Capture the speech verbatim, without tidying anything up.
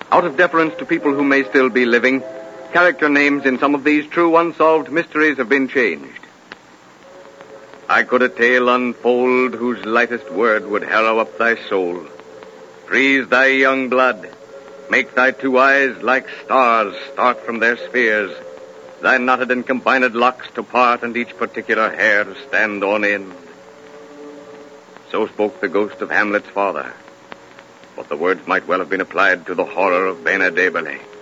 Out of deference to people who may still be living, character names in some of these true unsolved mysteries have been changed. I could a tale unfold whose lightest word would harrow up thy soul, freeze thy young blood, make thy two eyes like stars start from their spheres, thy knotted and combined locks to part and each particular hair to stand on end. So spoke the ghost of Hamlet's father, but the words might well have been applied to the horror of Bena Debele.